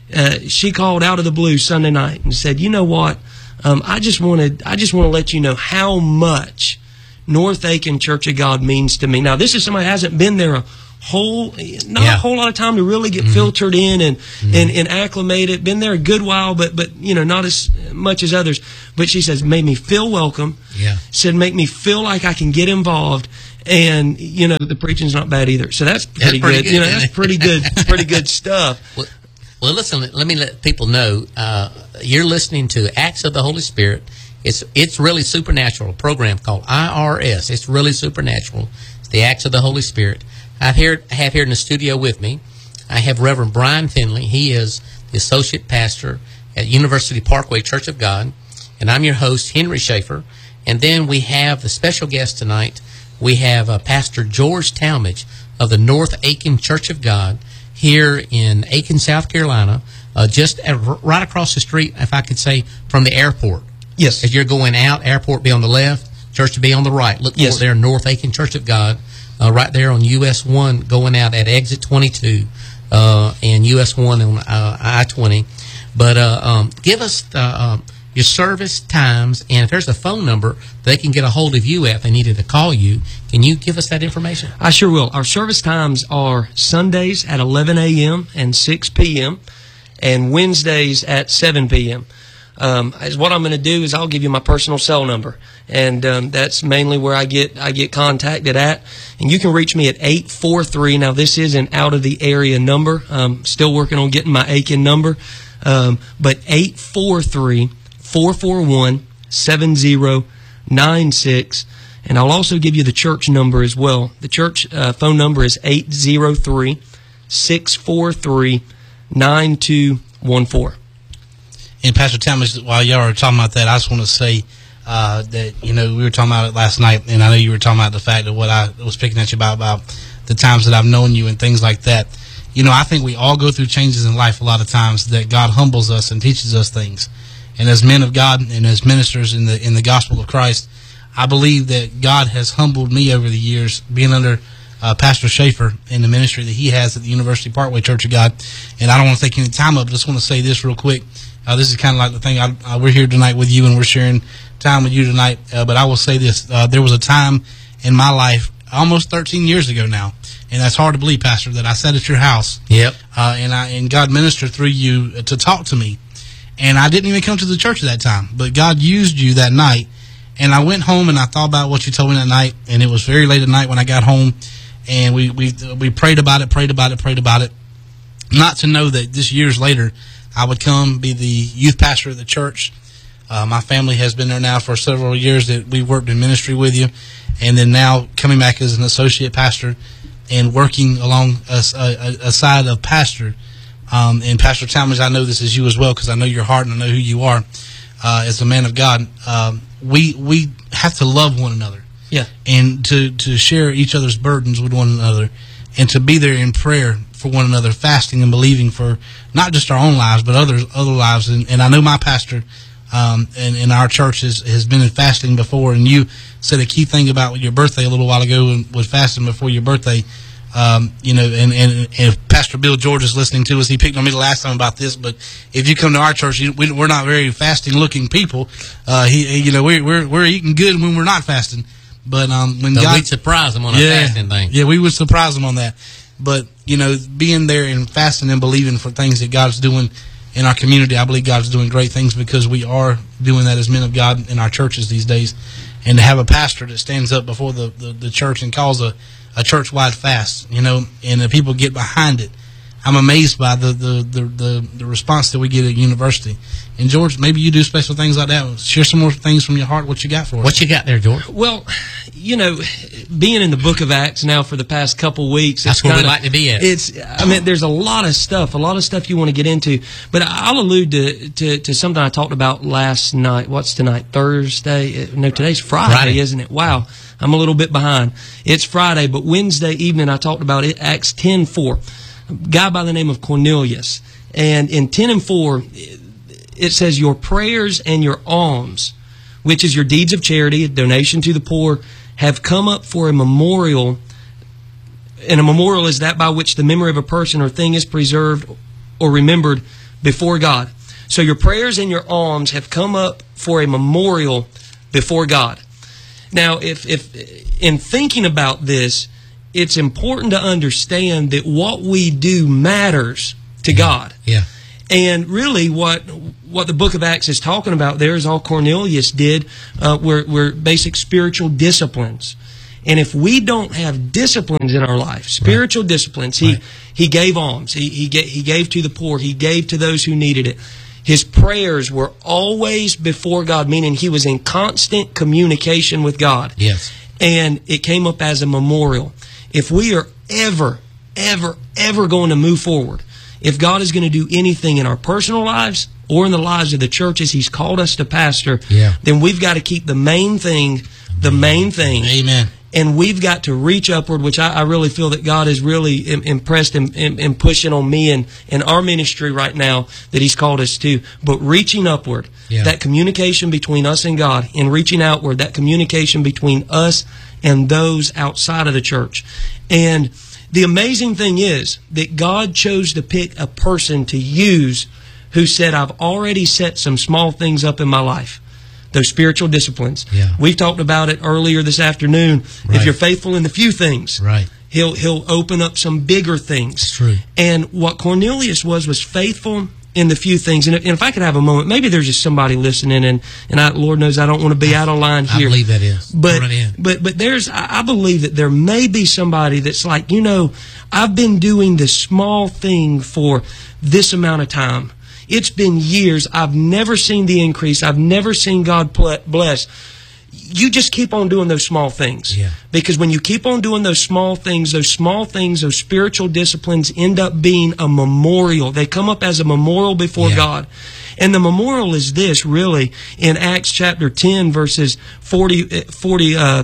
uh, she called out of the blue Sunday night and said, "You know what? Um, I just wanted, I just want to let you know how much North Aiken Church of God means to me." Now, this is somebody who hasn't been there a whole, not yeah. a whole lot of time to really get mm-hmm. filtered in and, mm-hmm. and, and acclimated. Been there a good while, but, but, you know, not as much as others. But she says, made me feel welcome. Yeah. Said, make me feel like I can get involved. And, you know, the preaching's not bad either. So that's pretty, that's pretty good. good. You know, that's pretty good, pretty good stuff. Well, well, listen, let me let people know, uh, you're listening to Acts of the Holy Spirit. It's, it's really supernatural, a program called I R S. It's really supernatural. It's the Acts of the Holy Spirit. I here, have here in the studio with me, I have Reverend Brian Finley. He is the associate pastor at University Parkway Church of God, and I'm your host, Henry Schaefer. And then we have the special guest tonight. We have uh, Pastor George Talmadge of the North Aiken Church of God here in Aiken, South Carolina, uh, just at, right across the street, if I could say, from the airport. Yes. As you're going out, airport be on the left, church to be on the right. Look for yes. it there, North Aiken Church of God. Uh, right there on U S one going out at exit twenty-two uh, and U S one on uh, I twenty. But uh, um, give us the, uh, your service times, and if there's a phone number they can get a hold of you at if they needed to call you. Can you give us that information? I sure will. Our service times are Sundays at eleven a.m. and six p.m. and Wednesdays at seven p.m. Um, as what I'm going to do is I'll give you my personal cell number, and um, that's mainly where I get I get contacted at. And you can reach me at eight four three. Now, this is an out of the area number. I'm still working on getting my Aiken number, um, but eight four three, four four one, seven zero nine six. And I'll also give you the church number as well. The church uh, phone number is eight zero three, six four three, nine two one four. And Pastor Talmadge, while y'all are talking about that, I just want to say uh, that, you know, we were talking about it last night, and I know you were talking about the fact of what I was picking at you about, about the times that I've known you and things like that. You know, I think we all go through changes in life a lot of times that God humbles us and teaches us things. And as men of God and as ministers in the in the gospel of Christ, I believe that God has humbled me over the years, being under uh, Pastor Schaefer in the ministry that he has at the University Parkway Church of God. And I don't want to take any time up, I just want to say this real quick. Uh, this is kind of like the thing, I, I, we're here tonight with you and we're sharing time with you tonight, uh, but I will say this, uh, there was a time in my life, almost thirteen years ago now, and that's hard to believe, Pastor, that I sat at your house, yep. uh, and I and God ministered through you to talk to me, and I didn't even come to the church at that time, but God used you that night, and I went home and I thought about what you told me that night, and it was very late at night when I got home, and we, we, we prayed about it, prayed about it, prayed about it, not to know that this years later, I would come be the youth pastor of the church. Uh, my family has been there now for several years that we worked in ministry with you. And then now coming back as an associate pastor and working along a, a, a side of pastor. Um, and Pastor Talmadge, I know this is you as well because I know your heart and I know who you are uh, as a man of God. Um, we we have to love one another. Yeah. And to, to share each other's burdens with one another and to be there in prayer for one another, fasting and believing for not just our own lives, but others, other lives. And, and I know my pastor um, in, in our church has, has been in fasting before, and you said a key thing about your birthday a little while ago and was fasting before your birthday. Um, you know, and, and, and if Pastor Bill George is listening to us, he picked on me the last time about this, but if you come to our church, you, we, we're not very fasting-looking people. Uh, he, you know, we're, we're, we're eating good when we're not fasting. But um, when so God... we'd surprise them on a yeah, fasting thing. Yeah, we would surprise them on that. But, you know, being there and fasting and believing for things that God's doing in our community, I believe God's doing great things because we are doing that as men of God in our churches these days. And to have a pastor that stands up before the, the, the church and calls a, a church-wide fast, you know, and the people get behind it. I'm amazed by the, the, the, the, the response that we get at university. And, George, maybe you do special things like that. Share some more things from your heart, what you got for us. What you got there, George? Well, you know, being in the book of Acts now for the past couple weeks. That's where we like to be at. It's, I mean, there's a lot of stuff, a lot of stuff you want to get into. But I'll allude to, to, to something I talked about last night. What's tonight? Thursday? No, today's Friday, Friday, isn't it? Wow. I'm a little bit behind. It's Friday, but Wednesday evening I talked about it, Acts ten four. A guy by the name of Cornelius. And in ten and four, it says, your prayers and your alms, which is your deeds of charity, a donation to the poor, have come up for a memorial. And a memorial is that by which the memory of a person or thing is preserved or remembered before God. So your prayers and your alms have come up for a memorial before God. Now, if, if in thinking about this, it's important to understand that what we do matters to yeah. God. Yeah. And really what what the book of Acts is talking about there is all Cornelius did uh, were, were basic spiritual disciplines. And if we don't have disciplines in our life, spiritual right. disciplines, he, right. he gave alms, he, he, gave, he gave to the poor, he gave to those who needed it. His prayers were always before God, meaning he was in constant communication with God. Yes. And it came up as a memorial. If we are ever, ever, ever going to move forward, if God is going to do anything in our personal lives or in the lives of the churches He's called us to pastor, yeah. then we've got to keep the main thing, the main thing. Amen. And we've got to reach upward, which I, I really feel that God is really im- impressed and, and, and pushing on me and, and our ministry right now that He's called us to. But reaching upward, yeah. that communication between us and God, and reaching outward, that communication between us and those outside of the church. And the amazing thing is that God chose to pick a person to use who said, I've already set some small things up in my life. Those spiritual disciplines. Yeah. We've talked about it earlier this afternoon. Right. If you're faithful in the few things, right. he'll he'll open up some bigger things. It's true. And what Cornelius was was faithful in the few things. And if, and if I could have a moment, maybe there's just somebody listening, and and I, Lord knows I don't want to be out of line here. I believe that is. But right but but there's I believe that there may be somebody that's like, you know, I've been doing this small thing for this amount of time. It's been years. I've never seen the increase. I've never seen God bless. You just keep on doing those small things. Yeah. Because when you keep on doing those small things, those small things, those spiritual disciplines end up being a memorial. They come up as a memorial before yeah. God. And the memorial is this, really, in Acts chapter ten, verses forty, forty, uh,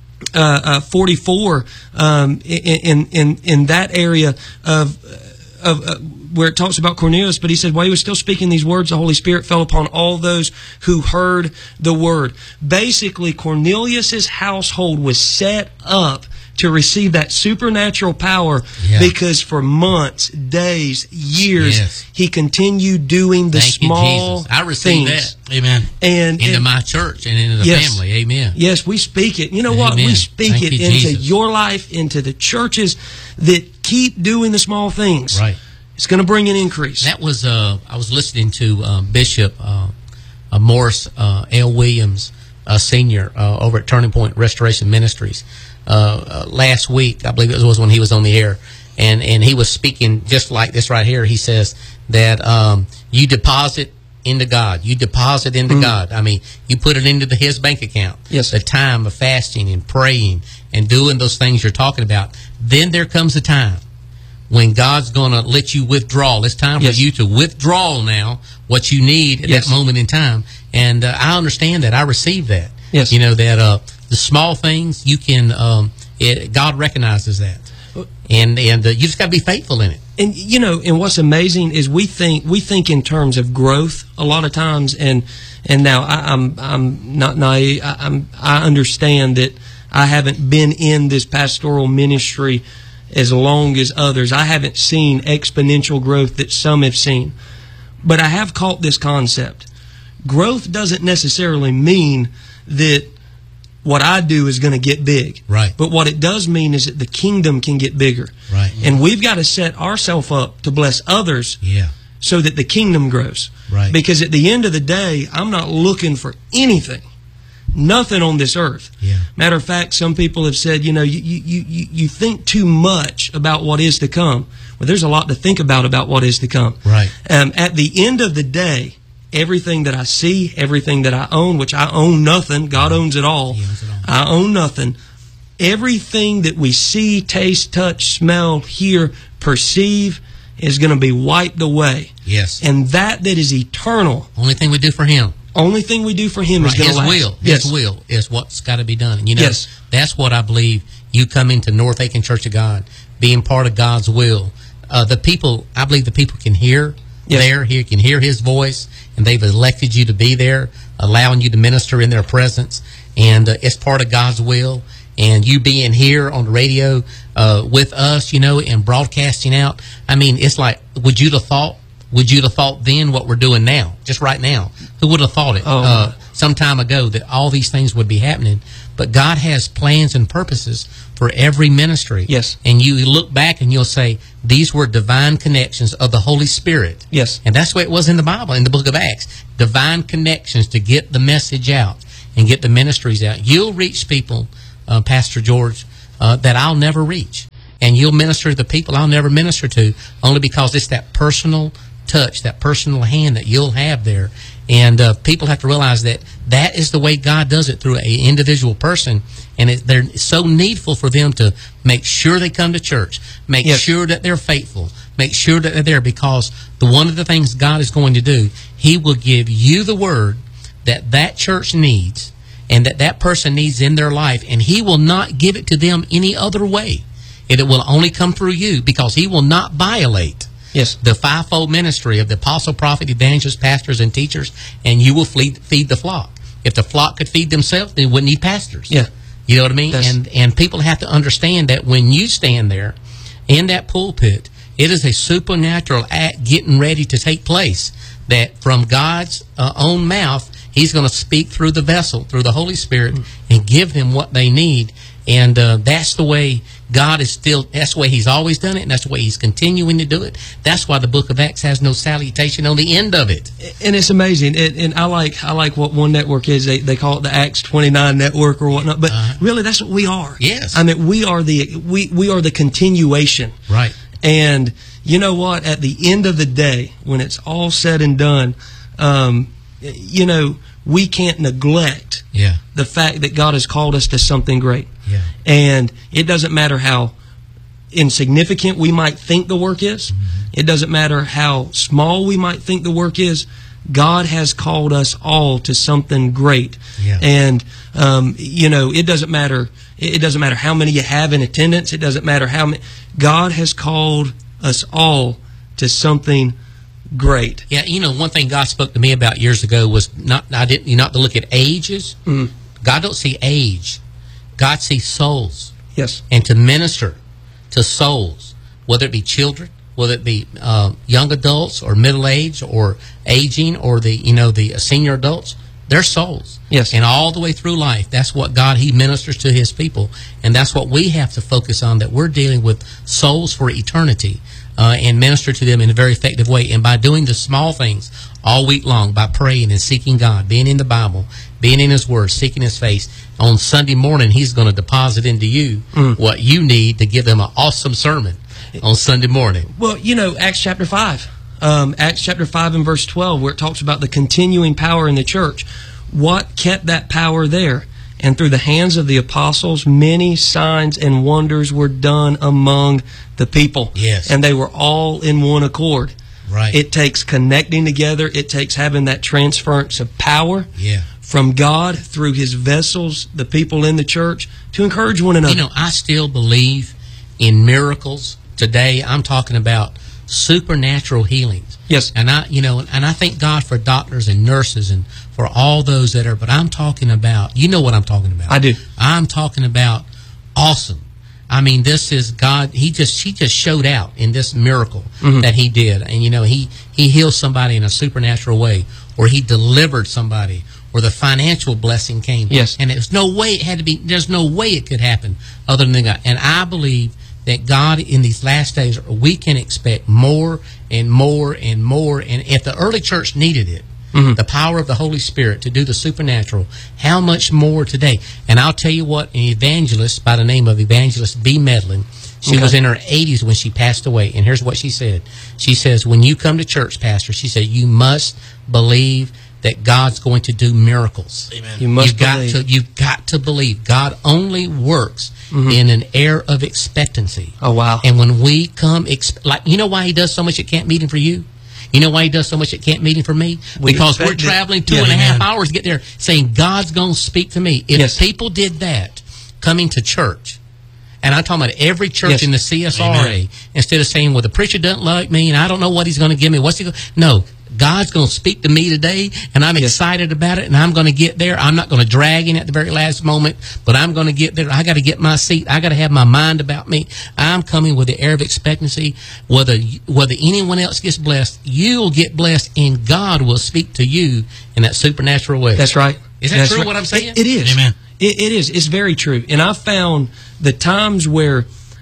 uh, uh, forty-four, um, in, in, in that area of, of, uh, where it talks about Cornelius, but he said, while he was still speaking these words, the Holy Spirit fell upon all those who heard the word. Basically, Cornelius's household was set up to receive that supernatural power yeah. because for months, days, years, yes. he continued doing the Thank small you, Jesus. I receive things. that. Amen. And into and, my church and into the yes, family. Amen. Yes, we speak it. You know Amen. what? We speak Thank it you, into Jesus. your life, into the churches that keep doing the small things. Right. It's going to bring an increase. That was, uh, I was listening to uh, Bishop uh, uh, Morris uh, L. Williams, uh, Senior, uh, over at Turning Point Restoration Ministries. Uh, uh, last week, I believe it was when he was on the air, and, and he was speaking just like this right here. He says that um, you deposit into God. You deposit into mm. God. I mean, you put it into the, His bank account. Yes. The time of fasting and praying and doing those things you're talking about. Then there comes a time when God's going to let you withdraw. It's time yes. for you to withdraw now what you need at yes. that moment in time. And uh, I understand that. I receive that. Yes. You know, that uh, the small things, you can, um, it, God recognizes that. And and uh, you just got to be faithful in it. And, you know, and what's amazing is we think we think in terms of growth a lot of times. And and now I, I'm I'm not naive. I, I'm I understand that I haven't been in this pastoral ministry as long as others. I haven't seen exponential growth that some have seen. But I have caught this concept. Growth doesn't necessarily mean that what I do is going to get big. Right. But what it does mean is that the kingdom can get bigger. Right. And we've got to set ourselves up to bless others yeah. so that the kingdom grows. Right. Because at the end of the day, I'm not looking for anything. Nothing on this earth. Yeah. Matter of fact, some people have said, you know, you, you, you, you think too much about what is to come. Well, there's a lot to think about about what is to come. Right. Um, at the end of the day, everything that I see, everything that I own, which I own nothing, God owns it all. He owns it all. I own nothing. Everything that we see, taste, touch, smell, hear, perceive is going to be wiped away. Yes. And that that is eternal. Only thing we do for Him. Only thing we do for Him Right. is going to His last. will. Yes. His will is what's got to be done. And you know, Yes. that's what I believe. You come into North Aiken Church of God, being part of God's will. Uh, the people, I believe the people can hear Yes. there, he can hear His voice, and they've elected you to be there, allowing you to minister in their presence, and uh, it's part of God's will. And you being here on the radio uh, with us, you know, and broadcasting out, I mean, it's like, would you have thought would you have thought then what we're doing now, just right now? Who would have thought it Oh. uh, some time ago that all these things would be happening? But God has plans and purposes for every ministry. Yes. And you look back and you'll say, these were divine connections of the Holy Spirit. Yes. And that's the way it was in the Bible, in the book of Acts. Divine connections to get the message out and get the ministries out. You'll reach people, uh, Pastor George, uh, that I'll never reach. And you'll minister to the people I'll never minister to, only because it's that personal touch, that personal hand that you'll have there. And uh, people have to realize that that is the way God does it, through an individual person. And it, they're so needful for them to make sure they come to church, make Yes. sure that they're faithful, make sure that they're there, because the one of the things God is going to do, He will give you the word that that church needs and that that person needs in their life, and He will not give it to them any other way. It will only come through you, because He will not violate Yes. the fivefold ministry of the apostle, prophet, evangelists, pastors, and teachers, and you will feed, feed the flock. If the flock could feed themselves, they wouldn't need pastors. Yeah. You know what I mean? That's- And and people have to understand that when you stand there in that pulpit, it is a supernatural act getting ready to take place, that from God's uh, own mouth, He's going to speak through the vessel, through the Holy Spirit, mm. and give them what they need. And uh, that's the way God is still, that's the way He's always done it, and that's the way He's continuing to do it. That's why the book of Acts has no salutation on the end of it. And it's amazing. And, and I like I like what one network is. They, they call it the Acts twenty-nine network or whatnot. But Uh-huh. really, that's what we are. Yes. I mean, we are the we, we are the continuation. Right. And you know what? At the end of the day, when it's all said and done, um, you know, we can't neglect Yeah. the fact that God has called us to something great. Yeah. And it doesn't matter how insignificant we might think the work is. Mm-hmm. It doesn't matter how small we might think the work is. God has called us all to something great. Yeah. And, um, you know, it doesn't matter. It doesn't matter how many you have in attendance. It doesn't matter how many. God has called us all to something great. Yeah, you know, one thing God spoke to me about years ago was not I didn't not to look at ages. Mm. God don't see age. God sees souls. Yes. And to minister to souls, whether it be children, whether it be uh, young adults or middle age or aging or the you know the senior adults, they're souls. Yes. And all the way through life, that's what God, He ministers to His people, and that's what we have to focus on. That we're dealing with souls for eternity. Uh, and minister to them in a very effective way. And by doing the small things all week long, by praying and seeking God, being in the Bible, being in His Word, seeking His face, on Sunday morning He's going to deposit into you mm. what you need to give them an awesome sermon on Sunday morning. Well, you know, Acts chapter five. Um, Acts chapter five and verse twelve, where it talks about the continuing power in the church. What kept that power there? And through the hands of the apostles, many signs and wonders were done among the people. Yes. And they were all in one accord. Right. It takes connecting together. It takes having that transference of power Yeah. from God through His vessels, the people in the church, to encourage one another. You know, I still believe in miracles today. I'm talking about supernatural healings. Yes. And I, you know, and I thank God for doctors and nurses and for all those that are, but I'm talking about, you know what I'm talking about. I do. I'm talking about awesome. I mean, this is God. He just, He just showed out in this miracle mm-hmm. that He did. And, you know, he, he healed somebody in a supernatural way, or He delivered somebody, or the financial blessing came. Yes. And there's no way it had to be, there's no way it could happen other than God. And I believe that God in these last days, we can expect more and more and more. And if the early church needed it, mm-hmm. the power of the Holy Spirit to do the supernatural, how much more today? And I'll tell you what, an evangelist by the name of Evangelist B. Medlin, she okay. was in her eighties when she passed away. And here's what she said. She says, when you come to church, Pastor, she said, you must believe that God's going to do miracles. Amen. You must you've got believe. to, you've got to believe. God only works mm-hmm. in an air of expectancy. Oh, wow. And when we come, exp- like, you know why He does so much at camp meeting for you? You know why He does so much at camp meeting for me? We because we're traveling two yeah, and a half amen. hours to get there, saying God's going to speak to me. If yes. people did that, coming to church, and I'm talking about every church yes. in the C S R A, amen. instead of saying, well, the preacher doesn't like me, and I don't know what he's going to give me. What's he going to... No, God's going to speak to me today, and I'm Yes. excited about it, and I'm going to get there. I'm not going to drag in at the very last moment, but I'm going to get there. I got to get my seat. I got to have my mind about me. I'm coming with the air of expectancy. Whether whether anyone else gets blessed, you'll get blessed, and God will speak to you in that supernatural way. That's right. Is that That's true right. what I'm saying? It, it is. Amen. It, it is. It's very true. And I found the times where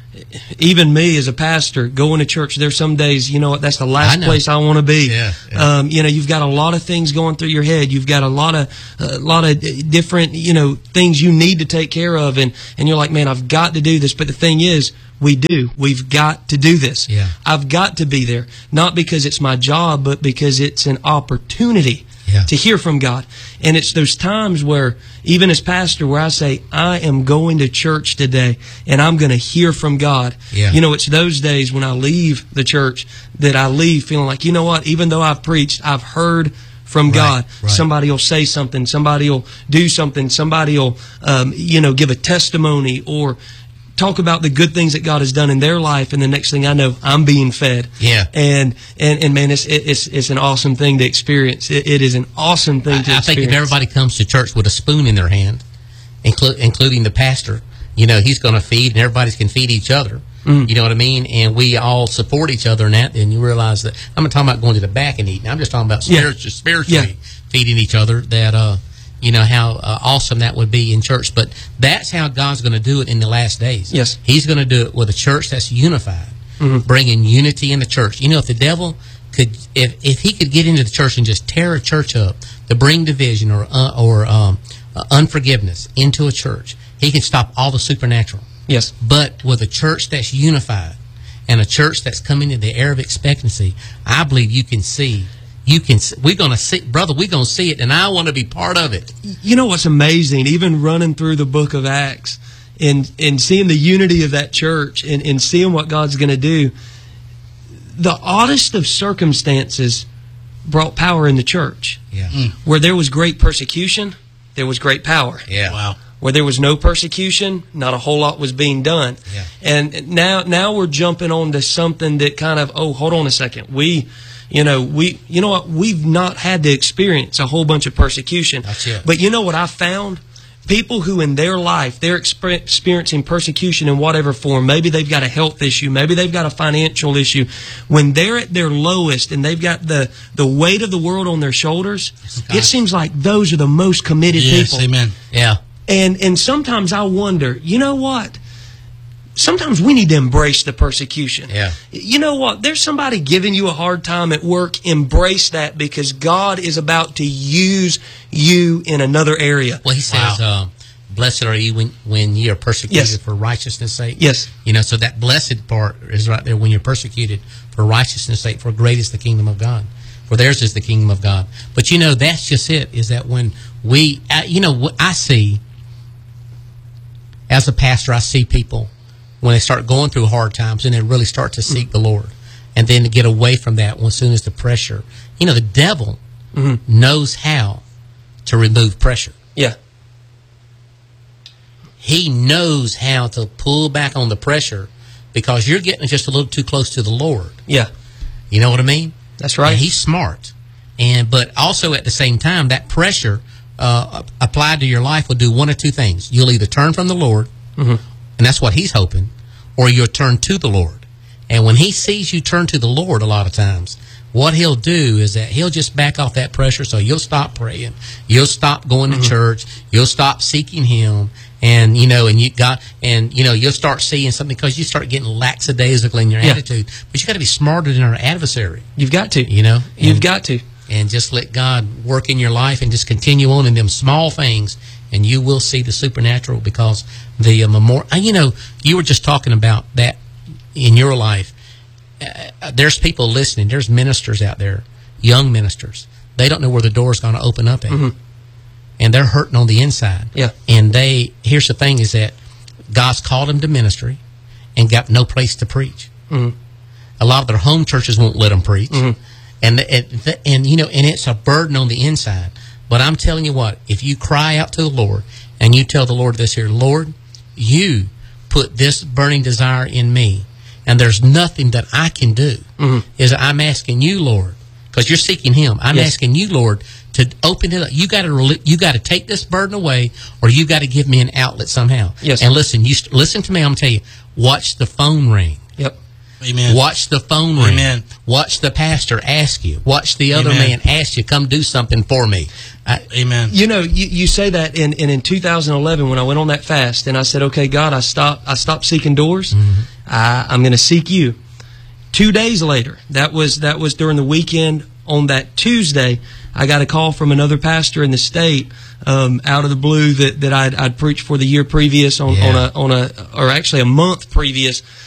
even me as a pastor going to church, there's some days, you know what, that's the I last know. place I want to be. Yeah, yeah. Um, you know, you've got a lot of things going through your head. You've got a lot of a lot of different, you know, things you need to take care of, and and you're like, man, I've got to do this. But the thing is, we do. We've got to do this. Yeah. I've got to be there, not because it's my job, but because it's an opportunity Yeah. to hear from God. And it's those times where, even as pastor, where I say, I am going to church today and I'm going to hear from God. Yeah. You know, it's those days when I leave the church that I leave feeling like, you know what, even though I've preached, I've heard from Right, God. right. Somebody will say something, somebody will do something, somebody will, um, you know, give a testimony or talk about the good things that God has done in their life, and the next thing I know, I'm being fed. Yeah. And and, and man, it's it's it's an awesome thing to experience. It, it is an awesome thing to I, I experience. think if everybody comes to church with a spoon in their hand, inclu- including the pastor, you know, he's going to feed, and everybody can feed each other. Mm. You know what I mean? And we all support each other in that, and you realize that I'm not talking about going to the back and eating. I'm just talking about Yeah. spiritual, spiritually Yeah. feeding each other. That uh, you know how uh, awesome that would be in church. But that's how God's going to do it in the last days. Yes. He's going to do it with a church that's unified, Mhm. bringing unity in the church. You know, if the devil could, if if he could get into the church and just tear a church up to bring division or uh, or um, uh, unforgiveness into a church, he can stop all the supernatural. Yes. But with a church that's unified and a church that's coming in the air of expectancy, I believe you can see. You can. We're going to see, brother. We're going to see it, and I want to be part of it. You know what's amazing? Even running through the book of Acts and and seeing the unity of that church and, and seeing what God's going to do, the oddest of circumstances brought power in the church. Yeah. Where there was great persecution, there was great power. Yeah. Wow. Where there was no persecution, not a whole lot was being done. Yeah. And now now we're jumping on to something that kind of, oh, hold on a second. We, you know, we, you know what? We've not had to experience a whole bunch of persecution. That's it. But you know what I found? People who in their life, they're exper- experiencing persecution in whatever form. Maybe they've got a health issue. Maybe they've got a financial issue. When they're at their lowest and they've got the, the weight of the world on their shoulders, it seems like those are the most committed Yes, people. amen. Yeah. And and sometimes I wonder, you know what? Sometimes we need to embrace the persecution. Yeah. You know what? There's somebody giving you a hard time at work. Embrace that, because God is about to use you in another area. Well, he says, um, "Blessed are you when when ye are persecuted Yes. for righteousness' sake." Yes. You know, so that blessed part is right there when you're persecuted for righteousness' sake. For great is the kingdom of God. For theirs is the kingdom of God. But you know, that's just it. Is that when we, uh, you know, what I see as a pastor, I see people when they start going through hard times and they really start to seek the Lord, and then to get away from that as soon as the pressure. You know, the devil Mhm. knows how to remove pressure. Yeah. He knows how to pull back on the pressure because you're getting just a little too close to the Lord. Yeah. You know what I mean? That's right. And he's smart. And but also at the same time, that pressure uh, applied to your life will do one of two things. You'll either turn from the Lord, Mhm. and that's what he's hoping, or you'll turn to the Lord. And when he sees you turn to the Lord a lot of times, what he'll do is that he'll just back off that pressure, so you'll stop praying, you'll stop going to church, you'll stop seeking him, and you know, and you got, and you know, you'll start seeing something because you start getting lackadaisical in your Yeah. attitude. But you got to be smarter than our adversary, You've got to. you know. You've And- got to. and just let God work in your life and just continue on in them small things, and you will see the supernatural, because the uh, memorial, you know, you were just talking about that in your life. Uh, there's people listening. There's ministers out there, young ministers. They don't know where the door's going to open up at. Mhm. And they're hurting on the inside. Yeah. And they, here's the thing is that God's called them to ministry and got no place to preach. Mhm. A lot of their home churches won't let them preach. Mhm. And, and, and, you know, and it's a burden on the inside. But I'm telling you what, if you cry out to the Lord and you tell the Lord this here, Lord, you put this burning desire in me, and there's nothing that I can do, Mhm. is I'm asking you, Lord, because you're seeking Him. I'm Yes. asking you, Lord, to open it up. You got to you got to take this burden away, or you got to give me an outlet somehow. Yes. And listen, you st- listen to me. I'm gonna tell you. Watch the phone ring. Yep. Amen. Watch the phone ring. Amen. Watch the pastor ask you. Watch the other Amen. man ask you, come do something for me. I, Amen. You know, you, you say that, in, and in two thousand eleven, when I went on that fast, and I said, okay, God, I stopped, I stopped seeking doors. Mm-hmm. I, I'm going to seek you. Two days later, that was that was during the weekend. On that Tuesday, I got a call from another pastor in the state, um, out of the blue, that, that I'd, I'd preached for the year previous on, Yeah. on a on a or actually a month previous